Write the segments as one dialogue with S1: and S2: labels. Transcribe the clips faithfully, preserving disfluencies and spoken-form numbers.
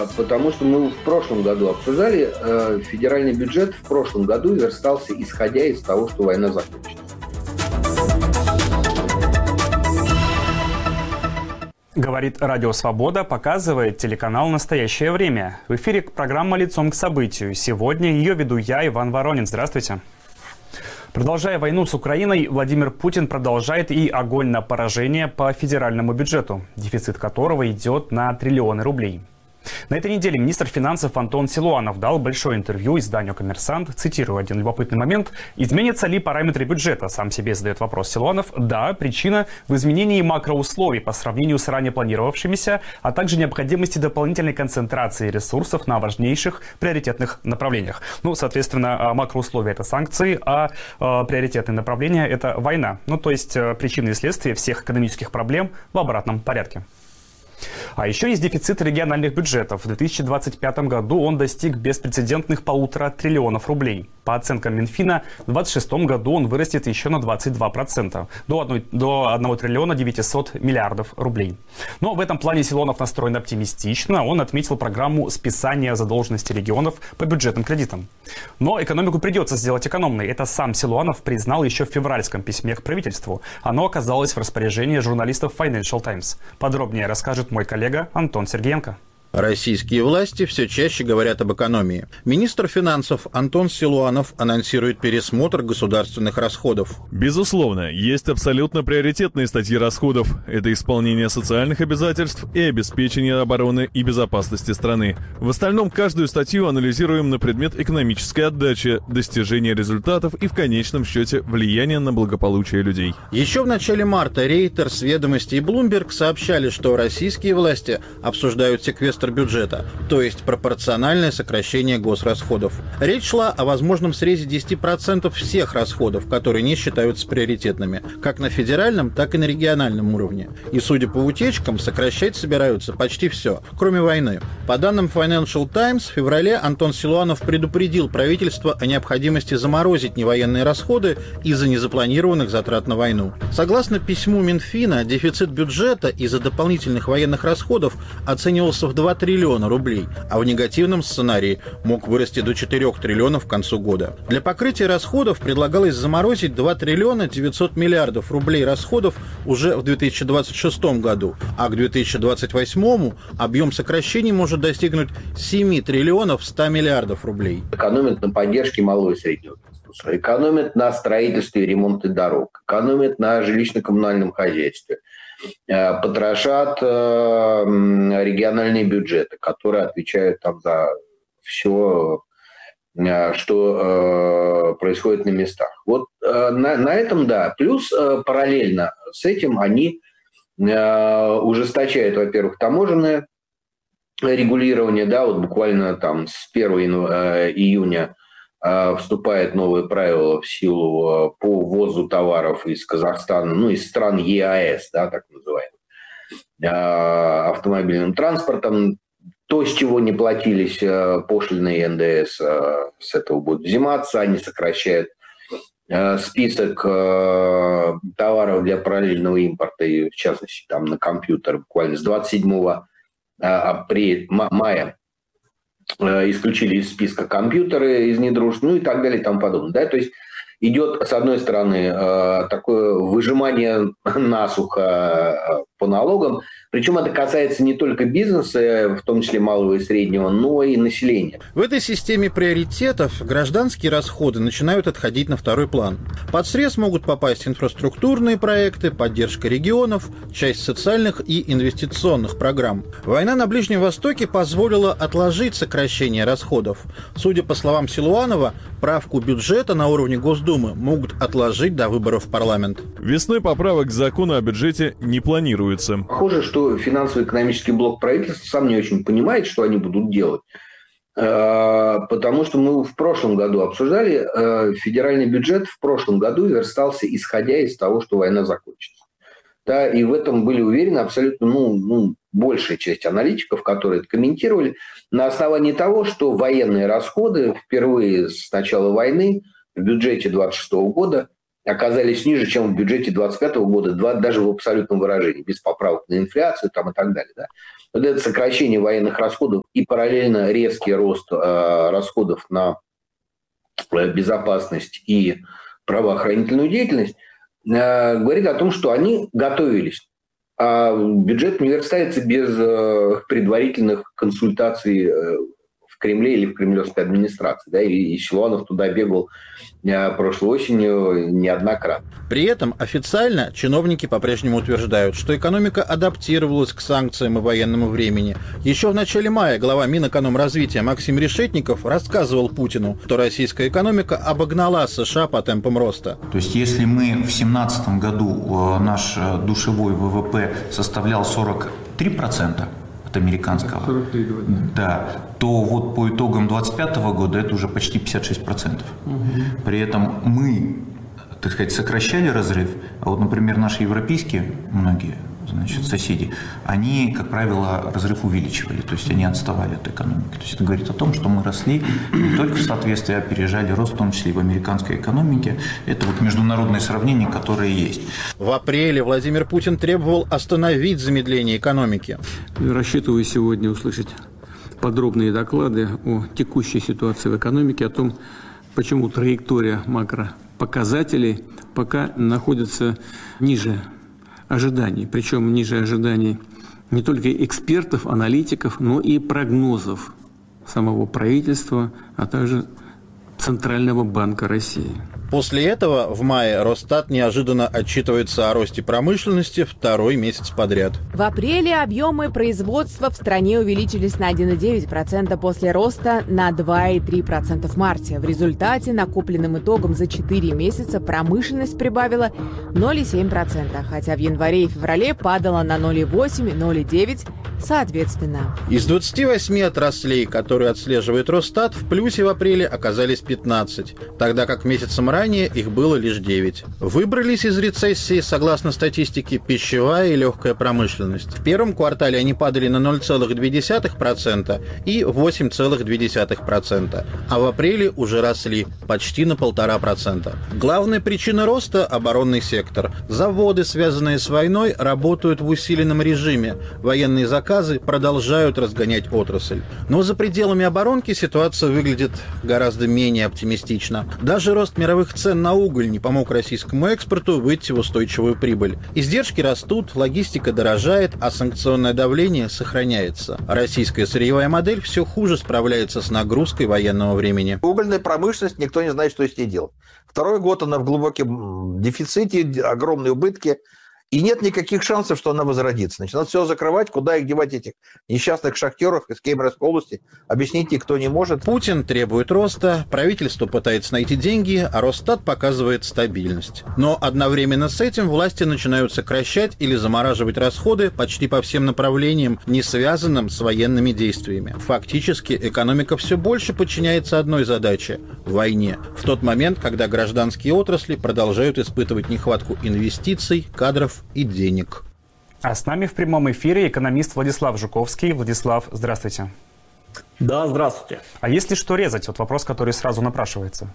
S1: Потому что мы в прошлом году обсуждали, федеральный бюджет в прошлом году верстался, исходя из того, что война закончится.
S2: Говорит Радио Свобода, показывает телеканал «Настоящее время». В эфире программа «Лицом к событию». Сегодня ее веду я, Иван Воронин. Здравствуйте. Продолжая войну с Украиной, Владимир Путин продолжает и огонь на поражение по федеральному бюджету, дефицит которого идет на триллионы рублей. На этой неделе министр финансов Антон Силуанов дал большое интервью изданию «Коммерсант». Цитирую один любопытный момент. «Изменятся ли параметры бюджета?» Сам себе задает вопрос Силуанов. Да, причина в изменении макроусловий по сравнению с ранее планировавшимися, а также необходимости дополнительной концентрации ресурсов на важнейших приоритетных направлениях. Ну, соответственно, макроусловия – это санкции, а э, приоритетные направления – это война. Ну, то есть э, причины и следствия всех экономических проблем в обратном порядке. А еще есть дефицит региональных бюджетов. В две тысячи двадцать пятом году он достиг беспрецедентных полутора триллионов рублей. По оценкам Минфина, в две тысячи двадцать шестом году он вырастет еще на двадцать два процента, до одного триллиона девятисот миллиардов рублей. Но в этом плане Силуанов настроен оптимистично. Он отметил программу списания задолженности регионов по бюджетным кредитам. Но экономику придется сделать экономной. Это сам Силуанов признал еще в февральском письме к правительству. Оно оказалось в распоряжении журналистов Financial Times. Подробнее расскажет мой коллега Антон Сергеенко.
S3: Российские власти все чаще говорят об экономии. Министр финансов Антон Силуанов анонсирует пересмотр государственных расходов.
S4: Безусловно, есть абсолютно приоритетные статьи расходов. Это исполнение социальных обязательств и обеспечение обороны и безопасности страны. В остальном каждую статью анализируем на предмет экономической отдачи, достижения результатов и в конечном счете влияния на благополучие людей.
S3: Еще в начале марта Reuters, Ведомости и Bloomberg сообщали, что российские власти обсуждают секвестр бюджета, то есть пропорциональное сокращение госрасходов. Речь шла о возможном срезе десяти процентов всех расходов, которые не считаются приоритетными, как на федеральном, так и на региональном уровне. И, судя по утечкам, сокращать собираются почти все, кроме войны. По данным Financial Times, в феврале Антон Силуанов предупредил правительство о необходимости заморозить невоенные расходы из-за незапланированных затрат на войну. Согласно письму Минфина, дефицит бюджета из-за дополнительных военных расходов оценивался в два триллиона рублей, а в негативном сценарии мог вырасти до четырёх триллионов к концу года. Для покрытия расходов предлагалось заморозить два триллиона девятьсот миллиардов рублей расходов уже в две тысячи двадцать шестом году, а к две тысячи двадцать восьмому объем сокращений может достигнуть семи триллионов ста миллиардов рублей.
S1: Экономят на поддержке малого и среднего бизнеса, экономят на строительстве и ремонте дорог, экономят на жилищно-коммунальном хозяйстве, потрошат региональные бюджеты, которые отвечают там за все, что происходит на местах. Вот на, на этом, да. Плюс параллельно с этим они ужесточают, во-первых, таможенное регулирование, да, вот буквально там с первого июня вступает новые правила в силу по ввозу товаров из Казахстана, ну, из стран ЕАЭС, да, так называемых, автомобильным транспортом. То, с чего не платились пошлины и эн дэ эс, с этого будут взиматься. Они сокращают список товаров для параллельного импорта, и в частности, там на компьютер, буквально с двадцать седьмого апреля, мая исключили из списка компьютеры из недружеств, ну и так далее и тому подобное. Да? То есть идет, с одной стороны, такое выжимание насухо по налогам, причем это касается не только бизнеса, в том числе малого и среднего, но и населения.
S3: В этой системе приоритетов гражданские расходы начинают отходить на второй план. Под срез могут попасть инфраструктурные проекты, поддержка регионов, часть социальных и инвестиционных программ. Война на Ближнем Востоке позволила отложить сокращение расходов. Судя по словам Силуанова, правку бюджета на уровне Госдумы могут отложить до выборов в парламент.
S4: Весной поправок к закону о бюджете не планируется.
S1: Похоже, что финансово-экономический блок правительства сам не очень понимает, что они будут делать. Потому что мы в прошлом году обсуждали, федеральный бюджет в прошлом году верстался, исходя из того, что война закончится. Да, и в этом были уверены абсолютно ну, ну, большая часть аналитиков, которые это комментировали, на основании того, что военные расходы впервые с начала войны в бюджете две тысячи двадцать шестого года оказались ниже, чем в бюджете двадцать пятого года, даже в абсолютном выражении, без поправок на инфляцию там, и так далее. Да. Вот это сокращение военных расходов и параллельно резкий рост э, расходов на безопасность и правоохранительную деятельность э, говорит о том, что они готовились. А бюджет не верстается без э, предварительных консультаций э, в Кремле или в кремлевской администрации. Да, и, и Силуанов туда бегал э, прошлой осенью неоднократно.
S3: При этом официально чиновники по-прежнему утверждают, что экономика адаптировалась к санкциям и военному времени. Еще в начале мая глава Минэкономразвития Максим Решетников рассказывал Путину, что российская экономика обогнала США по темпам роста.
S5: То есть если мы в две тысячи семнадцатом году наш душевой ВВП составлял сорок три процента, американского, сорок три, да, то вот по итогам двадцать пятого года это уже почти пятьдесят шесть процентов. Угу. При этом мы, так сказать, сокращали разрыв, а вот, например, наши европейские многие, значит, соседи, они, как правило, разрыв увеличивали, то есть они отставали от экономики. То есть это говорит о том, что мы росли не только в соответствии, а опережали рост, в том числе и в американской экономике. Это вот международные сравнения, которые есть.
S3: В апреле Владимир Путин требовал остановить замедление экономики.
S6: Рассчитываю сегодня услышать подробные доклады о текущей ситуации в экономике, о том, почему траектория макропоказателей пока находится ниже ожиданий, причем ниже ожиданий не только экспертов, аналитиков, но и прогнозов самого правительства, а также Центрального банка России.
S3: После этого в мае Росстат неожиданно отчитывается о росте промышленности второй месяц подряд.
S7: В апреле объемы производства в стране увеличились на один целых девять десятых процента после роста на два целых три десятых процента в марте. В результате накопленным итогом за четыре месяца промышленность прибавила ноль целых семь десятых процента, хотя в январе и феврале падала на ноль целых восемь десятых и ноль целых девять десятых процента соответственно.
S3: Из двадцати восьми отраслей, которые отслеживает Росстат, в плюсе в апреле оказались пятнадцать, тогда как месяцем ранее их было лишь девять. Выбрались из рецессии, согласно статистике, пищевая и легкая промышленность. В первом квартале они падали на ноль целых две десятых процента и восемь целых две десятых процента, а в апреле уже росли почти на полтора процента. Главная причина роста – оборонный сектор. Заводы, связанные с войной, работают в усиленном режиме. Военные заказы продолжают разгонять отрасль. Но за пределами оборонки ситуация выглядит гораздо менее оптимистично. Даже рост мировых цен на уголь не помог российскому экспорту выйти в устойчивую прибыль. Издержки растут, логистика дорожает, а санкционное давление сохраняется. Российская сырьевая модель все хуже справляется с нагрузкой военного времени.
S8: Угольная промышленность, никто не знает, что с ней делать. Второй год она в глубоком дефиците, огромные убытки. И нет никаких шансов, что она возродится. Значит, надо все закрывать, куда их девать, этих несчастных шахтеров из Кемеровской области. Объясните, кто не может.
S3: Путин требует роста, правительство пытается найти деньги, а Росстат показывает стабильность. Но одновременно с этим власти начинают сокращать или замораживать расходы почти по всем направлениям, не связанным с военными действиями. Фактически экономика все больше подчиняется одной задаче – войне. В тот момент, когда гражданские отрасли продолжают испытывать нехватку инвестиций, кадров и денег.
S2: А с нами в прямом эфире экономист Владислав Жуковский. Владислав, здравствуйте.
S9: Да, здравствуйте.
S2: А есть ли что резать? Вот вопрос, который сразу напрашивается.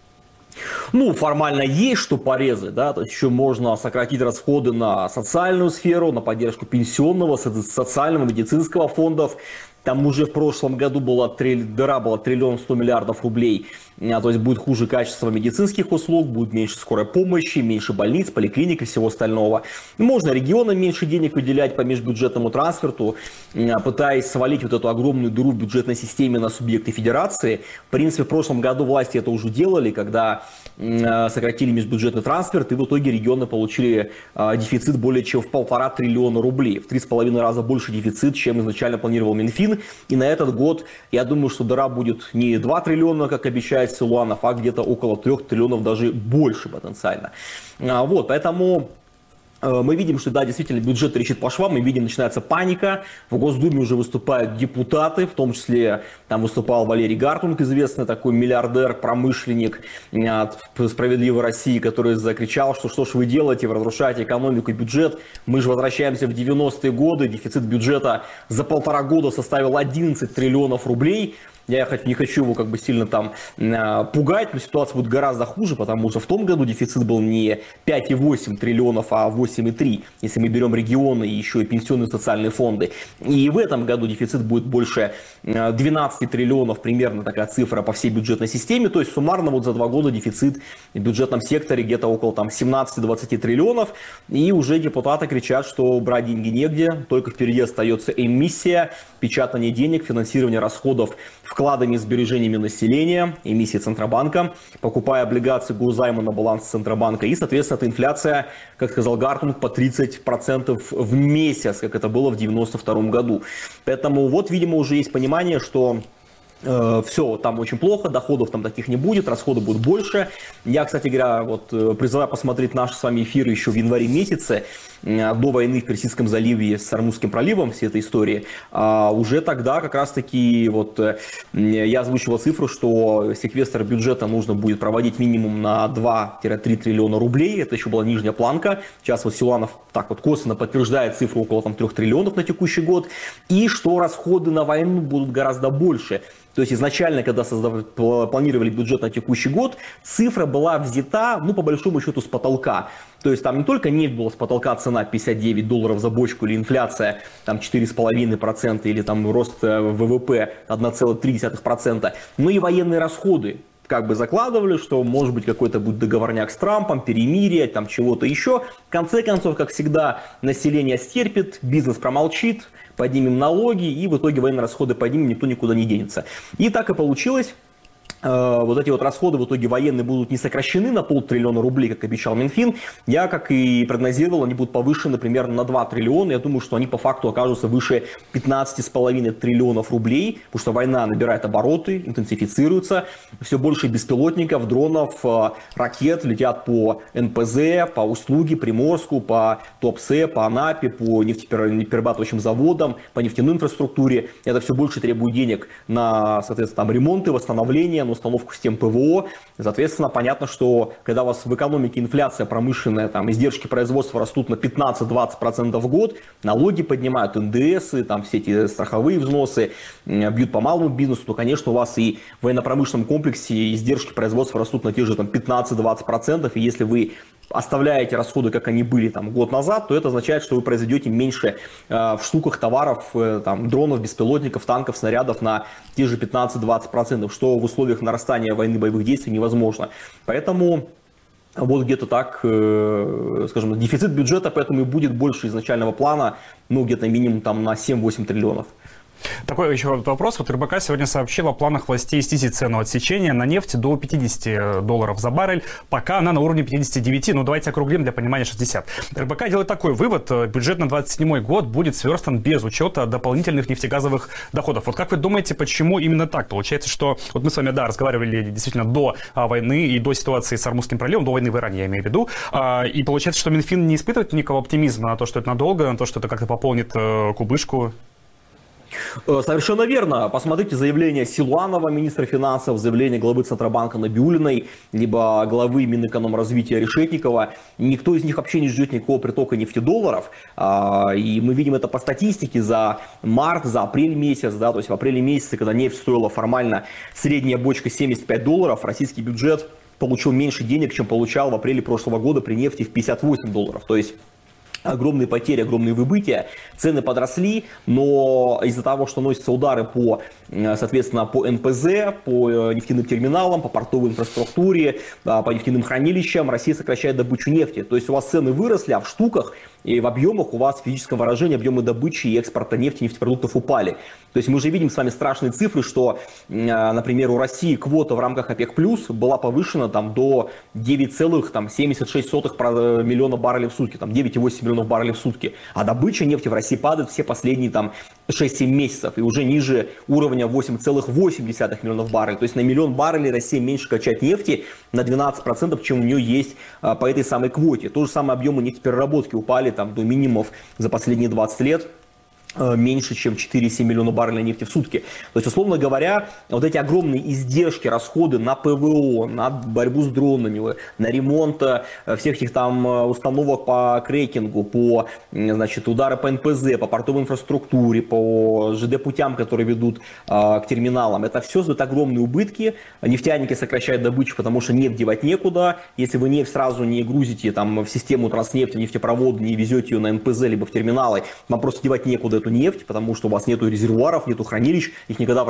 S9: Ну, формально есть что порезать, да, то есть еще можно сократить расходы на социальную сферу, на поддержку пенсионного, социального, медицинского фондов. Там уже в прошлом году была триль... дыра была триллион сто миллиардов рублей. А, то есть будет хуже качество медицинских услуг, будет меньше скорой помощи, меньше больниц, поликлиник и всего остального. Можно регионам меньше денег выделять по межбюджетному трансферту, пытаясь свалить вот эту огромную дыру в бюджетной системе на субъекты федерации. В принципе, в прошлом году власти это уже делали, когда сократили межбюджетный трансферт, и в итоге регионы получили дефицит более чем в полтора триллиона рублей. В три с половиной раза больше дефицит, чем изначально планировал Минфин. И на этот год, я думаю, что дыра будет не два триллиона, как обещает Силуанов, а где-то около трех триллионов, даже больше потенциально. Вот, поэтому мы видим, что да, действительно бюджет трещит по швам, мы видим, начинается паника. В Госдуме уже выступают депутаты, в том числе там выступал Валерий Гартунг, известный такой миллиардер, промышленник от «Справедливой России», который закричал, что что ж вы делаете, вы разрушаете экономику и бюджет. Мы же возвращаемся в девяностые годы, дефицит бюджета за полтора года составил одиннадцать триллионов рублей. Я не хочу его как бы сильно там пугать, но ситуация будет гораздо хуже, потому что в том году дефицит был не пять и восемь триллионов, а восемь и три, если мы берем регионы и еще и пенсионные социальные фонды. И в этом году дефицит будет больше двенадцать триллионов, примерно такая цифра по всей бюджетной системе. То есть суммарно вот за два года дефицит в бюджетном секторе где-то около там семнадцать-двадцать триллионов. И уже депутаты кричат, что брать деньги негде, только впереди остается эмиссия, печатание денег, финансирование расходов вкладами и сбережениями населения, эмиссии Центробанка, покупая облигации госзайма на баланс Центробанка. И, соответственно, это инфляция, как сказал Гартунг, по тридцать процентов в месяц, как это было в девяносто втором году. Поэтому вот, видимо, уже есть понимание, что э, все там очень плохо, доходов там таких не будет, расходы будут больше. Я, кстати говоря, вот призываю посмотреть наши с вами эфиры еще в январе месяце, до войны в Персидском заливе с Ормузским проливом, всей этой истории. А уже тогда как раз-таки вот я озвучивал цифру, что секвестр бюджета нужно будет проводить минимум на два-три триллиона рублей. Это еще была нижняя планка. Сейчас вот Силуанов так вот косвенно подтверждает цифру около там, трех триллионов на текущий год. И что расходы на войну будут гораздо больше. То есть изначально, когда создав... планировали бюджет на текущий год, цифра была взята, ну, по большому счету, с потолка. То есть там не только нефть была с потолка, цена пятьдесят девять долларов за бочку, или инфляция там четыре целых пять десятых процента, или там рост ВВП одна целая три десятых процента, но и военные расходы. Как бы закладывали, что может быть какой-то будет договорняк с Трампом, перемирие, там чего-то еще. В конце концов, как всегда, население стерпит, бизнес промолчит, поднимем налоги, и в итоге военные расходы поднимем, никто никуда не денется. И так и получилось. Вот эти вот расходы в итоге военные будут не сокращены на полтриллиона рублей, как обещал Минфин. Я, как и прогнозировал, они будут повышены примерно на два триллиона. Я думаю, что они по факту окажутся выше пятнадцати с половиной триллионов рублей, потому что война набирает обороты, интенсифицируется. Все больше беспилотников, дронов, ракет летят по эн пэ зэ, по Услуге, Приморску, по Туапсе, по Анапе, по нефтеперерабатывающим заводам, по нефтяной инфраструктуре. Это все больше требует денег на, соответственно, там, ремонты, восстановление, на установку систем пэ вэ о. Соответственно, понятно, что когда у вас в экономике инфляция промышленная, там, издержки производства растут на пятнадцать-двадцать процентов в год, налоги поднимают, эн дэ эсы, там, все эти страховые взносы, бьют по малому бизнесу, то, конечно, у вас и в военно-промышленном комплексе издержки производства растут на те же там, пятнадцать-двадцать процентов, и если вы оставляете расходы, как они были там, год назад, то это означает, что вы произведете меньше э, в штуках товаров, э, там, дронов, беспилотников, танков, снарядов на те же пятнадцать-двадцать процентов, что в условиях нарастания войны боевых действий невозможно. Поэтому вот где-то так, э, скажем, дефицит бюджета поэтому и будет больше изначального плана, ну где-то минимум там, на семь-восемь триллионов.
S2: Такой еще вопрос. Вот эр бэ ка сегодня сообщила о планах властей снизить цену отсечения на нефть до пятидесяти долларов за баррель, пока она на уровне пятидесяти девяти, ну давайте округлим для понимания шестьдесят. эр бэ ка делает такой вывод: бюджет на двадцать седьмой год будет сверстан без учета дополнительных нефтегазовых доходов. Вот как вы думаете, почему именно так? Получается, что вот мы с вами, да, разговаривали действительно до а, войны и до ситуации с Ормузским проливом, до войны в Иране, я имею в виду, а, и получается, что Минфин не испытывает никакого оптимизма на то, что это надолго, на то, что это как-то пополнит э, кубышку.
S9: Совершенно верно. Посмотрите заявление Силуанова, министра финансов, заявление главы Центробанка Набиуллиной, либо главы Минэкономразвития Решетникова. Никто из них вообще не ждет никакого притока нефтедолларов. И мы видим это по статистике за март, за апрель месяц. Да, то есть в апреле месяце, когда нефть стоила формально средняя бочка семьдесят пять долларов, российский бюджет получил меньше денег, чем получал в апреле прошлого года при нефти в пятьдесят восемь долларов. То есть огромные потери, огромные выбытия, цены подросли, но из-за того, что носятся удары по, соответственно, по эн пэ зэ, по нефтяным терминалам, по портовой инфраструктуре, по нефтяным хранилищам, Россия сокращает добычу нефти. То есть у вас цены выросли, а в штуках и в объемах у вас в физическом выражении объемы добычи и экспорта нефти и нефтепродуктов упали. То есть мы уже видим с вами страшные цифры, что, например, у России квота в рамках ОПЕК+, была повышена там, до девяти целых семидесяти шести сотых миллиона баррелей в сутки, там, девять целых восемь десятых миллионов баррелей в сутки. А добыча нефти в России падает все последние там, шесть-семь месяцев и уже ниже уровня восемь целых восемь десятых миллионов баррелей. То есть на миллион баррелей Россия меньше качает нефти на двенадцать процентов, чем у нее есть а, по этой самой квоте. То же самое объемы нефтепереработки упали там, до минимумов за последние двадцать лет. меньше, чем четыре и семь миллиона баррелей нефти в сутки. То есть, условно говоря, вот эти огромные издержки, расходы на ПВО, на борьбу с дронами, на ремонт всех этих там установок по крекингу, по, значит, удары по эн пэ зэ, по портовой инфраструктуре, по жэ дэ-путям, которые ведут а, к терминалам, это все создает огромные убытки. Нефтяники сокращают добычу, потому что нефть девать некуда. Если вы нефть сразу не грузите там, в систему Транснефти, нефтепровода, не везете ее на эн пэ зэ, либо в терминалы, вам просто девать некуда эту нефть, потому что у вас нету резервуаров, нету хранилищ, их никогда